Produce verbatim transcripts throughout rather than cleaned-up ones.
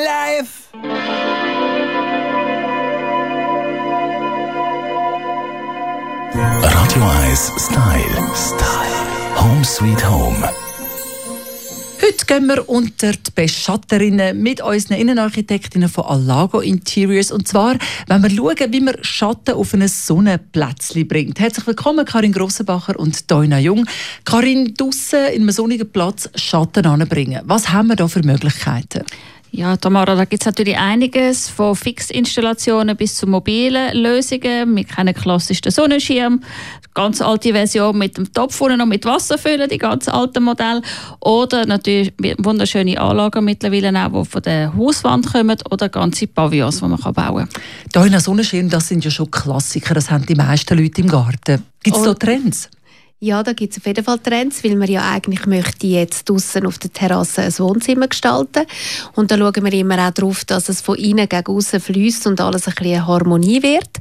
Live! Radio eins Style. Style. Home Sweet Home. Heute gehen wir unter die Beschatterinnen mit unseren Innenarchitektinnen von Allago Interiors. Und zwar, wenn wir schauen, wie man Schatten auf ein Sonnenplätzchen bringt. Herzlich willkommen, Karin Grossenbacher und Doina Jung. Karin, draussen in einem sonnigen Platz Schatten anbringen. Was haben wir da für Möglichkeiten? Ja, Tamara, da gibt es natürlich einiges, von Fixinstallationen bis zu mobilen Lösungen. Wir kennen klassisch den Sonnenschirm, die ganz alte Version mit dem Topf und noch mit Wasser füllen, die ganz alten Modelle. Oder natürlich wunderschöne Anlagen mittlerweile auch, die von der Hauswand kommen, oder ganze Pavillons, die man bauen kann. Da in einem Sonnenschirm, das sind ja schon Klassiker, das haben die meisten Leute im Garten. Gibt es da Trends? Ja, da gibt es auf jeden Fall Trends, weil man ja eigentlich möchte jetzt draussen auf der Terrasse ein Wohnzimmer gestalten. Und da schauen wir immer auch darauf, dass es von innen gegen aussen fließt und alles ein bisschen Harmonie wird.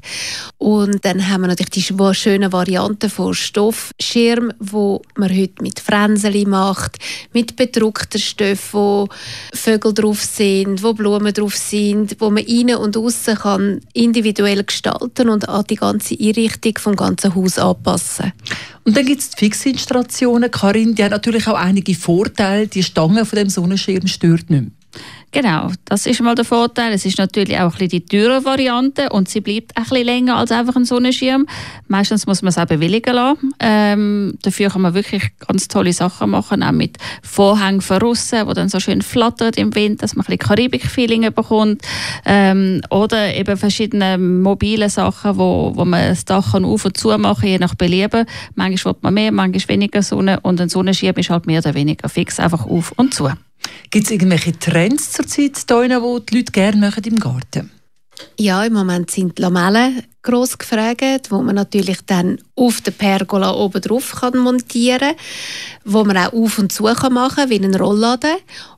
Und dann haben wir natürlich die schönen Varianten von Stoffschirm, wo man heute mit Fränzeli macht, mit bedruckten Stoffen, wo Vögel drauf sind, wo Blumen drauf sind, wo man innen und aussen kann individuell gestalten und an die ganze Einrichtung vom ganzen Haus anpassen. Und dann gibt es die Fixinstallationen. Karin, die haben natürlich auch einige Vorteile. Die Stange von dem Sonnenschirm stört nicht mehr. Genau, das ist mal der Vorteil. Es ist natürlich auch ein bisschen die teure Variante und sie bleibt ein bisschen länger als einfach ein Sonnenschirm. Meistens muss man es auch bewilligen lassen. Ähm, dafür kann man wirklich ganz tolle Sachen machen, auch mit Vorhängen von aussen, die dann so schön flattert im Wind, dass man ein bisschen Karibik-Feeling bekommt. Ähm, oder eben verschiedene mobile Sachen, wo, wo man das Dach auf und zu machen kann, je nach Belieben. Manchmal will man mehr, manchmal weniger Sonne und ein Sonnenschirm ist halt mehr oder weniger fix, einfach auf und zu. Gibt es irgendwelche Trends zurzeit, die die Leute gerne machen im Garten? Ja, im Moment sind die Lamellen gross gefragt, wo man natürlich dann auf der Pergola oben drauf kann montieren kann, wo man auch auf und zu kann machen, wie einen Rollladen.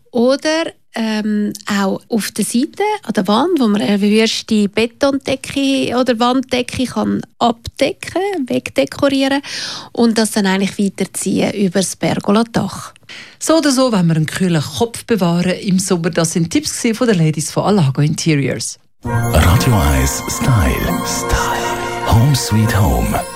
Oder ähm, auch auf der Seite an der Wand, wo man eine wüste Betondecke oder Wanddecke kann abdecken, wegdekorieren und das dann eigentlich weiterziehen über das Pergoladach. So oder so, wenn wir einen kühlen Kopf bewahren im Sommer, das sind Tipps von den Ladies von Allago Interiors. Radio eins Style. Style. Home Sweet Home.